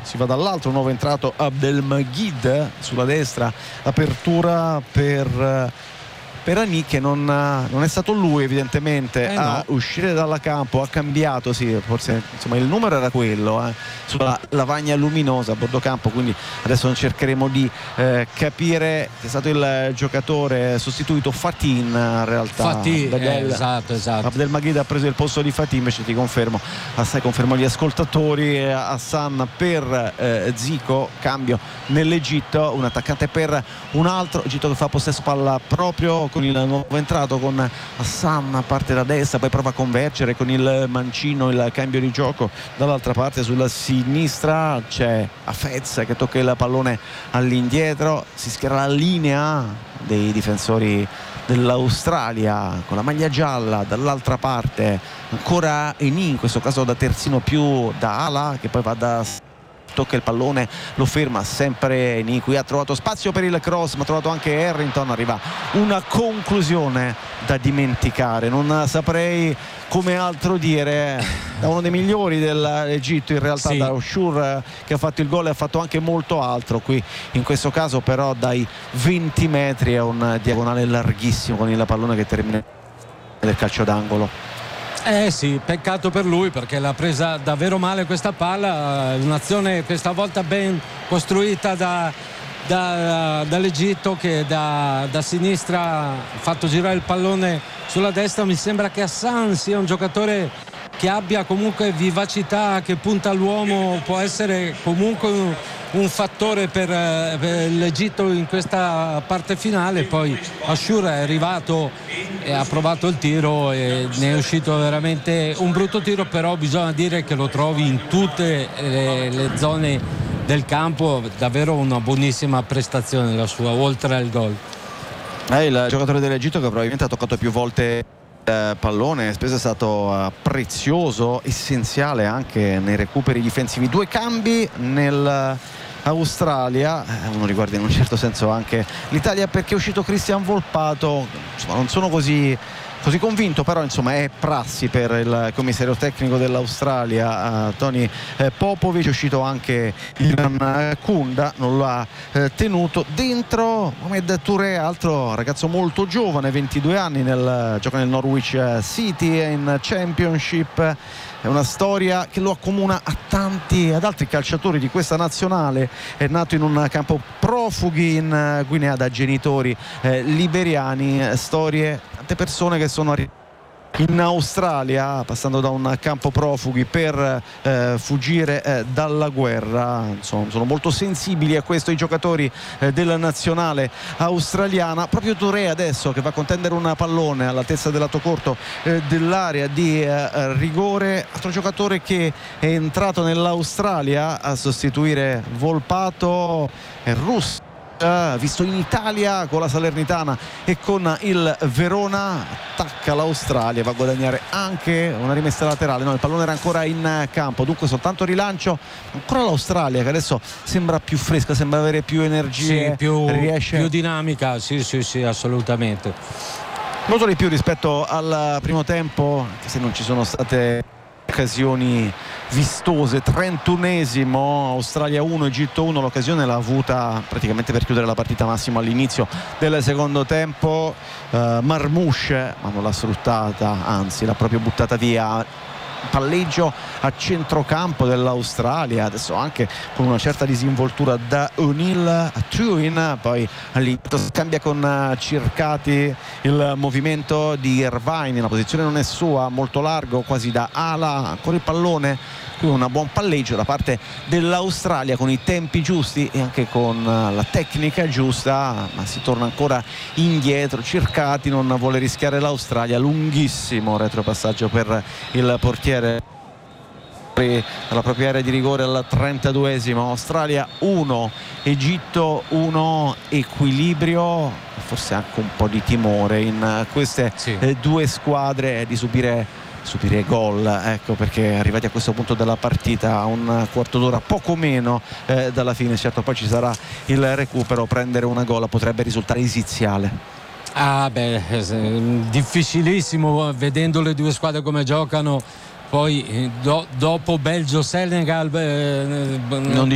si va dall'altro, nuovo entrato Abdelmajid sulla destra, apertura per Ani, che non è stato lui evidentemente a uscire dalla campo, ha cambiato, sì, forse insomma il numero era quello, sulla lavagna luminosa a bordo campo, quindi adesso non cercheremo di capire che è stato il giocatore sostituito, Fatih in realtà. Esatto. Abdelmajid ha preso il posto di Fatih, invece ti confermo, confermo gli ascoltatori, Hassan per Zico, cambio nell'Egitto, un attaccante per un altro, Egitto che fa possesso palla proprio con il nuovo entrato, con Hassan, parte da destra, poi prova a convergere con il mancino, il cambio di gioco dall'altra parte. Sulla sinistra c'è Hafez che tocca il pallone all'indietro, si schiera la linea dei difensori dell'Australia con la maglia gialla, dall'altra parte ancora Eni, in questo caso da terzino più da ala, che poi va da tocca il pallone, lo ferma sempre Eni, qui ha trovato spazio per il cross, ma ha trovato anche Harrington, arriva una conclusione da dimenticare, non saprei come altro dire, da uno dei migliori dell'Egitto in realtà, da Oshur, che ha fatto il gol e ha fatto anche molto altro qui in questo caso, però dai 20 metri è un diagonale larghissimo con il pallone che termina nel calcio d'angolo. Sì, peccato per lui, perché l'ha presa davvero male questa palla, un'azione questa volta ben costruita dall'Egitto, che da sinistra ha fatto girare il pallone sulla destra. Mi sembra che Hassan sia un giocatore che abbia comunque vivacità, che punta all'uomo, può essere comunque un fattore per l'Egitto in questa parte finale. Poi Ashur è arrivato e ha provato il tiro e ne è uscito veramente un brutto tiro, però bisogna dire che lo trovi in tutte le zone del campo, davvero una buonissima prestazione la sua, oltre al gol. Il giocatore dell'Egitto che probabilmente ha toccato più volte il pallone, spesso è stato prezioso, essenziale anche nei recuperi difensivi. Due cambi nell'Australia, uno riguarda in un certo senso anche l'Italia, perché è uscito Christian Volpato. Insomma, non sono così convinto, però insomma è prassi per il commissario tecnico dell'Australia, Tony Popovic. È uscito anche Iran Kunda, non lo ha tenuto dentro Mohamed Touré, altro ragazzo molto giovane, 22 anni, gioca nel Norwich City in Championship. È una storia che lo accomuna ad altri calciatori di questa nazionale. È nato in un campo profughi in Guinea da genitori liberiani. Storie, tante persone che sono arrivate in Australia passando da un campo profughi per fuggire dalla guerra. Insomma, sono molto sensibili a questo i giocatori della nazionale australiana. Proprio Touré adesso che va a contendere un pallone all'altezza del lato corto dell'area di rigore, altro giocatore che è entrato nell'Australia a sostituire Volpato, è russo, visto in Italia con la Salernitana e con il Verona. Attacca l'Australia, va a guadagnare anche una rimessa laterale. No, il pallone era ancora in campo, dunque soltanto rilancio. Ancora l'Australia che adesso sembra più fresca, sembra avere più energie, più dinamica. Sì, assolutamente. Molto di più rispetto al primo tempo, anche se non ci sono state occasioni vistose. 31esimo, Australia 1 Egitto 1. L'occasione l'ha avuta praticamente per chiudere la partita Massimo all'inizio del secondo tempo, Marmouche, ma non l'ha sfruttata, anzi l'ha proprio buttata via. Palleggio a centrocampo dell'Australia, adesso anche con una certa disinvoltura da O'Neill a Truin, poi all'inizio scambia con Circati il movimento di Irvine, la posizione non è sua, molto largo, quasi da ala, ancora il pallone. Qui un buon palleggio da parte dell'Australia con i tempi giusti e anche con la tecnica giusta, ma si torna ancora indietro. Circati non vuole rischiare l'Australia, lunghissimo retropassaggio per il portiere dalla propria area di rigore al 32esimo. Australia 1 Egitto 1, equilibrio, forse anche un po' di timore in queste due squadre di subire gol, ecco perché arrivati a questo punto della partita, a un quarto d'ora poco meno dalla fine, certo poi ci sarà il recupero, prendere una gola potrebbe risultare esiziale. Difficilissimo vedendo le due squadre come giocano. Poi dopo Belgio-Senegal non